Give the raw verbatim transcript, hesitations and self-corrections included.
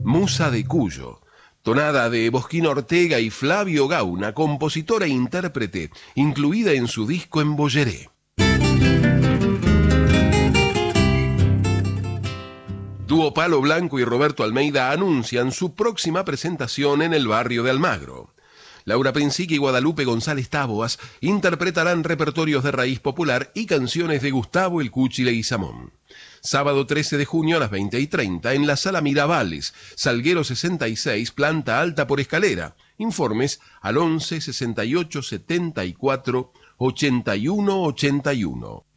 Musa de Cuyo, tonada de Bosquín Ortega y Flavio Gauna, compositor e intérprete, incluida en su disco En Bolleré. Dúo Palo Blanco y Roberto Almeida anuncian su próxima presentación en el barrio de Almagro. Laura Princic y Guadalupe González Táboas interpretarán repertorios de raíz popular y canciones de Gustavo El Cuchi Leguizamón. Sábado trece de junio a las veinte y treinta en la Sala Miravales, Salguero sesenta y seis, planta alta por escalera. Informes al once sesenta y ocho setenta y cuatro ochenta y uno ochenta y uno.